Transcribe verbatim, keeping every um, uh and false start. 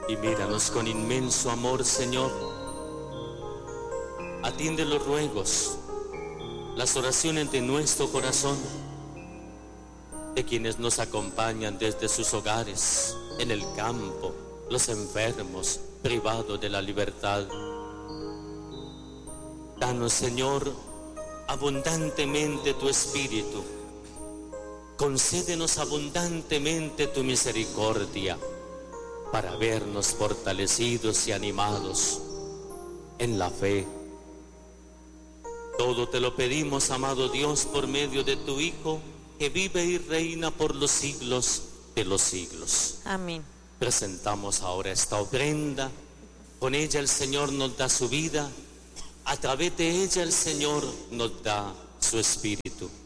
y míranos con inmenso amor, Señor. Atiende los ruegos, las oraciones de nuestro corazón, de quienes nos acompañan desde sus hogares, en el campo, los enfermos, privados de la libertad. Danos, Señor, abundantemente tu Espíritu. Concédenos abundantemente tu misericordia, para vernos fortalecidos y animados en la fe. Todo te lo pedimos, amado Dios, por medio de tu Hijo, que vive y reina por los siglos de los siglos. Amén. Presentamos ahora esta ofrenda. Con ella el Señor nos da su vida. A través de ella el Señor nos da su Espíritu.